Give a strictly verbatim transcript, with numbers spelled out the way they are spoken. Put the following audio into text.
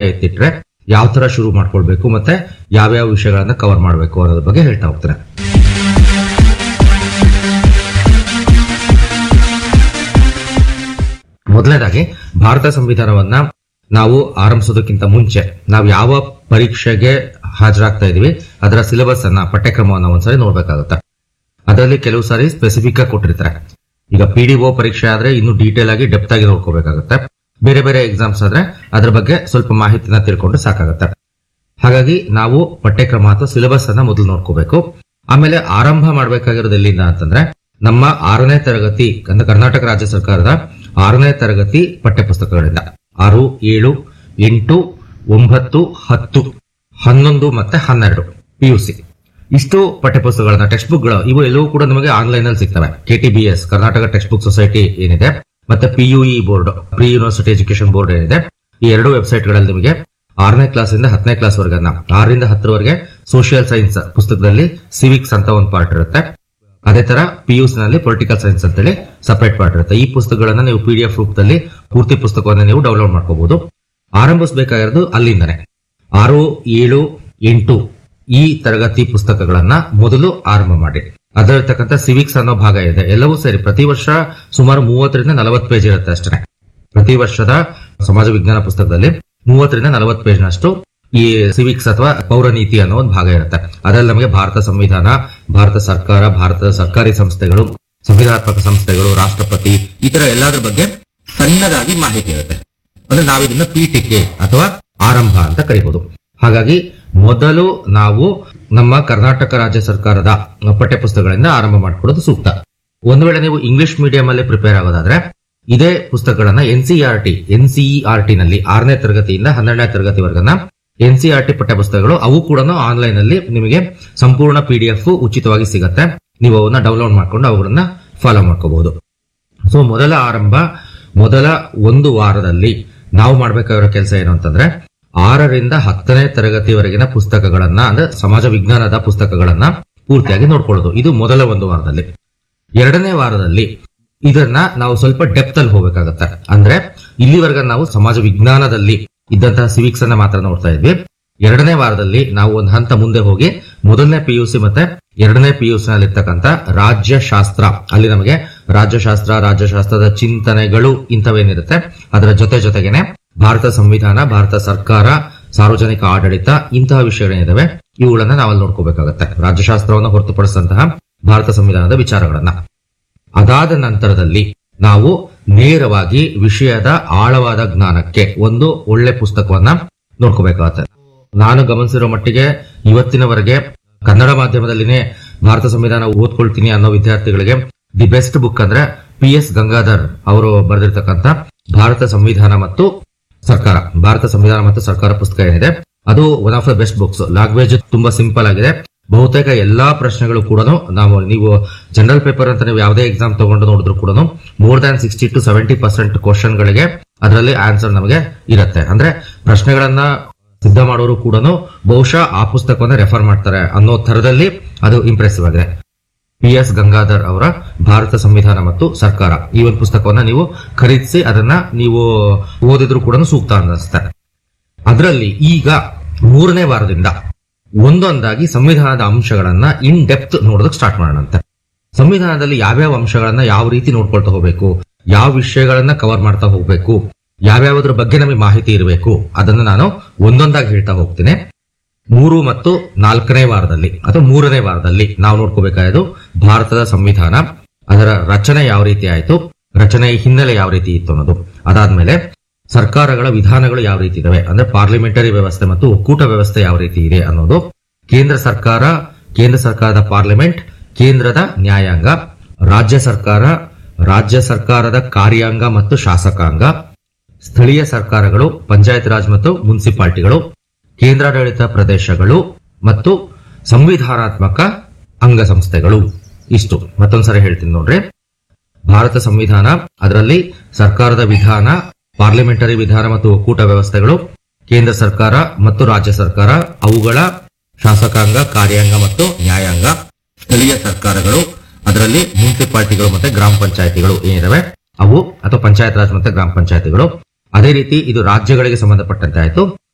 ಎತ್ತಿಟ್ರೆ ಯಾವ ತರ ಶುರು ಮಾಡ್ಕೊಳ್ಬೇಕು ಮತ್ತೆ ಯಾವ್ಯಾವ ವಿಷಯಗಳನ್ನ ಕವರ್ ಮಾಡಬೇಕು ಅನ್ನೋದ್ರ ಬಗ್ಗೆ ಹೇಳ್ತಾ ಹೋಗ್ತಾರೆ. ಮೊದಲನೇದಾಗಿ ಭಾರತ ಸಂವಿಧಾನವನ್ನ ನಾವು ಆರಂಭಿಸೋದಕ್ಕಿಂತ ಮುಂಚೆ ನಾವು ಯಾವ ಪರೀಕ್ಷೆಗೆ ಹಾಜರಾಗ್ತಾ ಇದೀವಿ ಅದರ ಸಿಲೆಬಸ್ ಅನ್ನ ಪಠ್ಯಕ್ರಮವನ್ನ ಒಂದ್ಸರಿ ನೋಡ್ಬೇಕಾಗುತ್ತೆ. ಅದರಲ್ಲಿ ಕೆಲವು ಸಾರಿ ಸ್ಪೆಸಿಫಿಕ್ ಆಗಿ ಕೊಟ್ಟಿರ್ತಾರೆ. ಈಗ ಪಿಡಿಒ ಪರೀಕ್ಷೆ ಆದ್ರೆ ಇನ್ನು ಡೀಟೇಲ್ ಆಗಿ ಡೆಪ್ತ್ ಆಗಿ ನೋಡ್ಕೋಬೇಕಾಗುತ್ತೆ. ಬೇರೆ ಬೇರೆ ಎಕ್ಸಾಮ್ಸ್ ಆದ್ರೆ ಅದ್ರ ಬಗ್ಗೆ ಸ್ವಲ್ಪ ಮಾಹಿತಿನ ತಿಳ್ಕೊಂಡು ಸಾಕಾಗುತ್ತೆ. ಹಾಗಾಗಿ ನಾವು ಪಠ್ಯಕ್ರಮ ಅಥವಾ ಸಿಲೆಬಸ್ ಅನ್ನ ಮೊದಲು ನೋಡ್ಕೋಬೇಕು. ಆಮೇಲೆ ಆರಂಭ ಮಾಡಬೇಕಾಗಿರೋದು ಎಲ್ಲಿಂದ ಅಂತಂದ್ರೆ ನಮ್ಮ ಆರನೇ ತರಗತಿ ಅಂದ್ರೆ ಕರ್ನಾಟಕ ರಾಜ್ಯ ಸರ್ಕಾರದ ಆರನೇ ತರಗತಿ ಪಠ್ಯಪುಸ್ತಕಗಳಿಂದ ಆರು ಏಳು ಎಂಟು ಒಂಬತ್ತು ಹತ್ತು ಹನ್ನೊಂದು ಮತ್ತೆ ಹನ್ನೆರಡು ಪಿಯುಸಿ ಇಷ್ಟು ಪಠ್ಯಪುಸ್ತಕಗಳನ್ನ ಟೆಕ್ಸ್ಟ್ ಬುಕ್ ಗಳು ಇವು ಎಲ್ಲವೂ ಕೂಡ ನಮಗೆ ಆನ್ಲೈನ್ ಅಲ್ಲಿ ಸಿಗ್ತವೆ. ಕೆಟಿಬಿಎಸ್ ಕರ್ನಾಟಕ ಟೆಕ್ಸ್ಟ್ ಬುಕ್ ಸೊಸೈಟಿ ಏನಿದೆ ಮತ್ತೆ ಪಿಯುಇ board pre university education board ಏನಿದೆ ಈ ಎರಡು ವೆಬ್ಸೈಟ್ ಗಳಲ್ಲಿ ನಿಮಗೆ ಆರನೇ ಕ್ಲಾಸ್ ಇಂದ ಹತ್ತನೇ ಕ್ಲಾಸ್ ವರೆಗನ್ನ ಆರರಿಂದ ಹತ್ತರವರೆಗೆ ಸೋಷಿಯಲ್ ಸೈನ್ಸ್ ಪುಸ್ತಕದಲ್ಲಿ ಸಿವಿಕ್ಸ್ ಅಂತ ಒಂದು ಪಾರ್ಟ್ ಇರುತ್ತೆ. ಅದೇ ತರ ಪಿಯುಸಿ ನಲ್ಲಿ ಪೊಲಿಟಿಕಲ್ ಸೈನ್ಸ್ ಅಂತೇಳಿ ಸಪರೇಟ್ ಪಾರ್ಟ್ ಇರುತ್ತೆ. ಈ ಪುಸ್ತಕಗಳನ್ನ ನೀವು ಪಿಡಿಎಫ್ ರೂಪದಲ್ಲಿ ಪೂರ್ತಿ ಪುಸ್ತಕವನ್ನ ನೀವು ಡೌನ್ಲೋಡ್ ಮಾಡ್ಕೋಬಹುದು. ಆರಂಭಿಸಬೇಕಾಗಿರೋದು ಅಲ್ಲಿಂದನೇ ಆರು ಏಳು ಎಂಟು ಈ ತರಗತಿ ಪುಸ್ತಕಗಳನ್ನ ಮೊದಲು ಆರಂಭ ಮಾಡಿ. ಅದರತಕ್ಕಂಥ ಸಿವಿಕ್ಸ್ ಅನ್ನೋ ಭಾಗ ಇದೆ. ಎಲ್ಲವೂ ಸೇರಿ ಪ್ರತಿ ವರ್ಷ ಸುಮಾರು ಮೂವತ್ತರಿಂದ ನಲವತ್ತು ಪೇಜ್ ಇರುತ್ತೆ ಅಷ್ಟೇ. ಪ್ರತಿ ವರ್ಷದ ಸಮಾಜ ವಿಜ್ಞಾನ ಪುಸ್ತಕದಲ್ಲಿ ಮೂವತ್ತರಿಂದ ನಲವತ್ತು ಪೇಜ್ನಷ್ಟು ಈ ಸಿವಿಕ್ಸ್ ಅಥವಾ ಪೌರ ನೀತಿ ಅನ್ನೋ ಒಂದು ಭಾಗ ಇರುತ್ತೆ. ಅದರಲ್ಲಿ ನಮಗೆ ಭಾರತ ಸಂವಿಧಾನ, ಭಾರತ ಸರ್ಕಾರ, ಭಾರತದ ಸರ್ಕಾರಿ ಸಂಸ್ಥೆಗಳು, ಸಂವಿಧಾನಾತ್ಮಕ ಸಂಸ್ಥೆಗಳು, ರಾಷ್ಟ್ರಪತಿ ಈ ತರ ಎಲ್ಲಾದ್ರ ಬಗ್ಗೆ ಸಣ್ಣದಾಗಿ ಮಾಹಿತಿ ಇರುತ್ತೆ. ಅಂದ್ರೆ ನಾವಿದನ್ನ ಪೀಠಿಕೆ ಅಥವಾ ಆರಂಭ ಅಂತ ಕರೀಬಹುದು. ಹಾಗಾಗಿ ಮೊದಲು ನಾವು ನಮ್ಮ ಕರ್ನಾಟಕ ರಾಜ್ಯ ಸರ್ಕಾರದ ಪಠ್ಯಪುಸ್ತಕಗಳಿಂದ ಆರಂಭ ಮಾಡಿಕೊಡೋದು ಸೂಕ್ತ. ಒಂದು ವೇಳೆ ನೀವು ಇಂಗ್ಲಿಷ್ ಮೀಡಿಯಂ ಅಲ್ಲಿ ಪ್ರಿಪೇರ್ ಆಗೋದಾದ್ರೆ ಇದೇ ಪುಸ್ತಕಗಳನ್ನ ಎನ್ಸಿಆರ್ ಟಿ ಎನ್ಸಿಇಆರ್ ಟಿ ನಲ್ಲಿ ಆರನೇ ತರಗತಿಯಿಂದ ಹನ್ನೆರಡನೇ ತರಗತಿವರೆಗನ್ನ ಎನ್ಸಿಆರ್ ಟಿ ಪಠ್ಯಪುಸ್ತಕಗಳು ಅವು ಕೂಡ ಆನ್ಲೈನ್ ಅಲ್ಲಿ ನಿಮಗೆ ಸಂಪೂರ್ಣ ಪಿಡಿಎಫ್ ಉಚಿತವಾಗಿ ಸಿಗುತ್ತೆ. ನೀವು ಅವನ್ನ ಡೌನ್ಲೋಡ್ ಮಾಡ್ಕೊಂಡು ಅವುಗಳನ್ನ ಫಾಲೋ ಮಾಡ್ಕೋಬಹುದು. ಸೊ ಮೊದಲ ಆರಂಭ ಮೊದಲ ಒಂದು ವಾರದಲ್ಲಿ ನಾವು ಮಾಡ್ಬೇಕಾಗಿರೋ ಕೆಲಸ ಏನು ಅಂತಂದ್ರೆ ಆರರಿಂದ ಹತ್ತನೇ ತರಗತಿವರೆಗಿನ ಪುಸ್ತಕಗಳನ್ನ ಅಂದ್ರೆ ಸಮಾಜ ವಿಜ್ಞಾನದ ಪುಸ್ತಕಗಳನ್ನ ಪೂರ್ತಿಯಾಗಿ ನೋಡ್ಕೊಳ್ಳೋದು. ಇದು ಮೊದಲ ಒಂದು ವಾರದಲ್ಲಿ. ಎರಡನೇ ವಾರದಲ್ಲಿ ಇದನ್ನ ನಾವು ಸ್ವಲ್ಪ ಡೆಪ್ತ್ ಅಲ್ಲಿ ಹೋಗಬೇಕಾಗತ್ತೆ. ಅಂದ್ರೆ ಇಲ್ಲಿವರೆಗೆ ನಾವು ಸಮಾಜ ವಿಜ್ಞಾನದಲ್ಲಿ ಇದ್ದಂತಹ ಸಿವಿಕ್ಸ್ ಅನ್ನ ಮಾತ್ರ ನೋಡ್ತಾ ಇದ್ವಿ. ಎರಡನೇ ವಾರದಲ್ಲಿ ನಾವು ಒಂದು ಹಂತ ಮುಂದೆ ಹೋಗಿ ಮೊದಲನೇ ಪಿಯುಸಿ ಮತ್ತೆ ಎರಡನೇ ಪಿಯುಸಿ ನಲ್ಲಿ ಇರ್ತಕ್ಕಂಥ ರಾಜ್ಯಶಾಸ್ತ್ರ ಅಲ್ಲಿ ನಮಗೆ ರಾಜ್ಯಶಾಸ್ತ್ರ ರಾಜ್ಯಶಾಸ್ತ್ರದ ಚಿಂತನೆಗಳು ಇಂಥವೇನಿರುತ್ತೆ ಅದರ ಜೊತೆ ಜೊತೆಗೇನೆ ಭಾರತ ಸಂವಿಧಾನ, ಭಾರತ ಸರ್ಕಾರ, ಸಾರ್ವಜನಿಕ ಆಡಳಿತ ಇಂತಹ ವಿಷಯಗಳೇನಿದಾವೆ ಇವುಗಳನ್ನ ನಾವಲ್ಲಿ ನೋಡ್ಕೋಬೇಕಾಗತ್ತೆ. ರಾಜ್ಯಶಾಸ್ತ್ರವನ್ನು ಹೊರತುಪಡಿಸಿದಂತಹ ಭಾರತ ಸಂವಿಧಾನದ ವಿಚಾರಗಳನ್ನ. ಅದಾದ ನಂತರದಲ್ಲಿ ನಾವು ನೇರವಾಗಿ ವಿಷಯದ ಆಳವಾದ ಜ್ಞಾನಕ್ಕೆ ಒಂದು ಒಳ್ಳೆ ಪುಸ್ತಕವನ್ನ ನೋಡ್ಕೋಬೇಕಾಗತ್ತೆ. ನಾನು ಗಮನಿಸಿರೋ ಮಟ್ಟಿಗೆ ಇವತ್ತಿನವರೆಗೆ ಕನ್ನಡ ಮಾಧ್ಯಮದಲ್ಲಿನೇ ಭಾರತ ಸಂವಿಧಾನ ಓದ್ಕೊಳ್ತೀನಿ ಅನ್ನೋ ವಿದ್ಯಾರ್ಥಿಗಳಿಗೆ ದಿ ಬೆಸ್ಟ್ ಬುಕ್ ಅಂದ್ರೆ ಪಿ ಎಸ್ ಗಂಗಾಧರ್ ಅವರು ಬರೆದಿರ್ತಕ್ಕಂಥ ಭಾರತ ಸಂವಿಧಾನ ಮತ್ತು ಸರ್ಕಾರ ಭಾರತ ಸಂವಿಧಾನ ಮತ್ತು ಸರ್ಕಾರ ಪುಸ್ತಕ ಏನಿದೆ ಅದು one of the best books. Language ತುಂಬಾ ಸಿಂಪಲ್ ಆಗಿದೆ. ಬಹುತೇಕ ಎಲ್ಲಾ ಪ್ರಶ್ನೆಗಳು ಕೂಡ ನಾವು ನೀವು ಜನರಲ್ ಪೇಪರ್ ಅಂತ ನೀವು ಯಾವುದೇ ಎಕ್ಸಾಮ್ ತಗೊಂಡು ನೋಡಿದ್ರು ಕೂಡ more than sixty to seventy percent question ಗಳಿಗೆ ಅದರಲ್ಲಿ ಆನ್ಸರ್ ನಮಗೆ ಇರುತ್ತೆ. ಅಂದ್ರೆ ಪ್ರಶ್ನೆಗಳನ್ನ ಸಿದ್ಧ ಮಾಡೋರು ಕೂಡ ಬಹುಶಃ ಆ ಪುಸ್ತಕವನ್ನ ರೆಫರ್ ಮಾಡ್ತಾರೆ ಅನ್ನೋ ತರದಲ್ಲಿ ಅದು ಇಂಪ್ರೆಸಿವ್ ಆಗಿದೆ. ಪಿ ಎಸ್ ಗಂಗಾಧರ್ ಅವರ ಭಾರತ ಸಂವಿಧಾನ ಮತ್ತು ಸರ್ಕಾರ ಈ ಒಂದು ಪುಸ್ತಕವನ್ನ ನೀವು ಖರೀದಿಸಿ ಅದನ್ನ ನೀವು ಓದಿದ್ರು ಕೂಡ ಸೂಕ್ತ ಅನ್ನಿಸ್ತಾರೆ. ಅದರಲ್ಲಿ ಈಗ ಮೂರನೇ ವಾರದಿಂದ ಒಂದೊಂದಾಗಿ ಸಂವಿಧಾನದ ಅಂಶಗಳನ್ನ ಇನ್ ಡೆಪ್ತ್ ನೋಡೋದಕ್ಕೆ ಸ್ಟಾರ್ಟ್ ಮಾಡೋಣಂತೆ. ಸಂವಿಧಾನದಲ್ಲಿ ಯಾವ್ಯಾವ ಅಂಶಗಳನ್ನ ಯಾವ ರೀತಿ ನೋಡ್ಕೊಳ್ತಾ ಹೋಗ್ಬೇಕು, ಯಾವ ವಿಷಯಗಳನ್ನ ಕವರ್ ಮಾಡ್ತಾ ಹೋಗ್ಬೇಕು, ಯಾವ್ಯಾವುದ್ರ ಬಗ್ಗೆ ನಮಗೆ ಮಾಹಿತಿ ಇರಬೇಕು ಅದನ್ನ ನಾನು ಒಂದೊಂದಾಗಿ ಹೇಳ್ತಾ ಹೋಗ್ತೀನಿ. ಮೂರು ಮತ್ತು ನಾಲ್ಕನೇ ವಾರದಲ್ಲಿ ಅಥವಾ ಮೂರನೇ ವಾರದಲ್ಲಿ ನಾವು ನೋಡ್ಕೋಬೇಕಾದ್ದು ಭಾರತದ ಸಂವಿಧಾನ, ಅದರ ರಚನೆ ಯಾವ ರೀತಿ ಆಯ್ತು, ರಚನೆಯ ಹಿನ್ನೆಲೆ ಯಾವ ರೀತಿ ಇತ್ತು ಅನ್ನೋದು. ಅದಾದ್ಮೇಲೆ ಸರ್ಕಾರಗಳ ವಿಧಾನಗಳು ಯಾವ ರೀತಿ ಇದಾವೆ ಅಂದ್ರೆ ಪಾರ್ಲಿಮೆಂಟರಿ ವ್ಯವಸ್ಥೆ ಮತ್ತು ಒಕ್ಕೂಟ ವ್ಯವಸ್ಥೆ ಯಾವ ರೀತಿ ಇದೆ ಅನ್ನೋದು. ಕೇಂದ್ರ ಸರ್ಕಾರ, ಕೇಂದ್ರ ಸರ್ಕಾರದ ಪಾರ್ಲಿಮೆಂಟ್, ಕೇಂದ್ರದ ನ್ಯಾಯಾಂಗ, ರಾಜ್ಯ ಸರ್ಕಾರ, ರಾಜ್ಯ ಸರ್ಕಾರದ ಕಾರ್ಯಾಂಗ ಮತ್ತು ಶಾಸಕಾಂಗ, ಸ್ಥಳೀಯ ಸರ್ಕಾರಗಳು, ಪಂಚಾಯತ್ ರಾಜ್ ಮತ್ತು ಮುನ್ಸಿಪಾಲಿಟಿಗಳು, ಕೇಂದ್ರಾಡಳಿತ ಪ್ರದೇಶಗಳು ಮತ್ತು ಸಂವಿಧಾನಾತ್ಮಕ ಅಂಗಸಂಸ್ಥೆಗಳು. ಇಷ್ಟು ಮತ್ತೊಂದ್ಸರಿ ಹೇಳ್ತೀನಿ ನೋಡ್ರಿ. ಭಾರತ ಸಂವಿಧಾನ, ಅದರಲ್ಲಿ ಸರ್ಕಾರದ ವಿಧಾನ, ಪಾರ್ಲಿಮೆಂಟರಿ ವಿಧಾನ ಮತ್ತು ಒಕ್ಕೂಟ ವ್ಯವಸ್ಥೆಗಳು, ಕೇಂದ್ರ ಸರ್ಕಾರ ಮತ್ತು ರಾಜ್ಯ ಸರ್ಕಾರ, ಅವುಗಳ ಶಾಸಕಾಂಗ, ಕಾರ್ಯಾಂಗ ಮತ್ತು ನ್ಯಾಯಾಂಗ, ಸ್ಥಳೀಯ ಸರ್ಕಾರಗಳು, ಅದರಲ್ಲಿ ಮುನ್ಸಿಪಾಲಿಟಿಗಳು ಮತ್ತೆ ಗ್ರಾಮ ಪಂಚಾಯತಿಗಳು ಏನಿದಾವೆ ಅವು ಅಥವಾ ಪಂಚಾಯತ್ ರಾಜ್ ಮತ್ತೆ ಗ್ರಾಮ ಪಂಚಾಯತಿಗಳು. ಅದೇ ರೀತಿ ಇದು ರಾಜ್ಯಗಳಿಗೆ ಸಂಬಂಧಪಟ್ಟಂತೆ ಆಯ್ತು.